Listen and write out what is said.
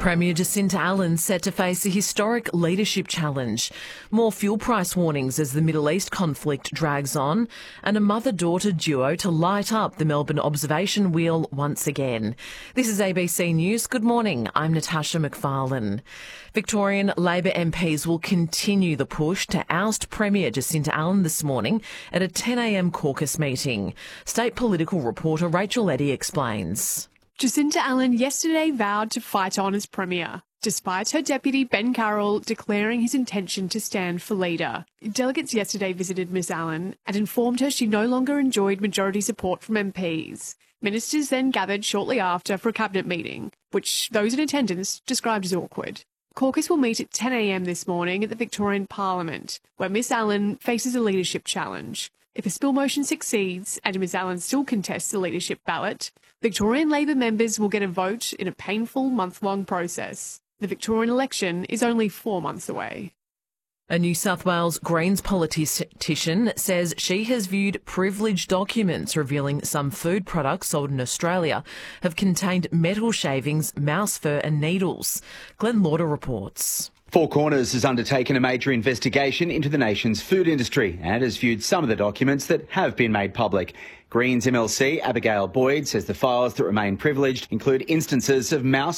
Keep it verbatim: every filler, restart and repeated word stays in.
Premier Jacinta Allen set to face a historic leadership challenge. More fuel price warnings as the Middle East conflict drags on, and a mother-daughter duo to light up the Melbourne observation wheel once again. This is A B C News. Good morning. I'm Natasha McFarlane. Victorian Labor M Ps will continue the push to oust Premier Jacinta Allen this morning at a ten a m caucus meeting. State political reporter Rachel Eddy explains. Jacinta Allen yesterday vowed to fight on as Premier, despite her deputy Ben Carroll declaring his intention to stand for leader. Delegates yesterday visited Miss Allen and informed her she no longer enjoyed majority support from M Ps. Ministers then gathered shortly after for a cabinet meeting, which those in attendance described as awkward. Caucus will meet at ten a m this morning at the Victorian Parliament, where Miss Allen faces a leadership challenge. If a spill motion succeeds and Miss Allen still contests the leadership ballot, Victorian Labor members will get a vote in a painful month-long process. The Victorian election is only four months away. A New South Wales Greens politician says she has viewed privileged documents revealing some food products sold in Australia have contained metal shavings, mouse fur and needles. Glenn Lauder reports. Four Corners has undertaken a major investigation into the nation's food industry and has viewed some of the documents that have been made public. Greens M L C Abigail Boyd says the files that remain privileged include instances of mouse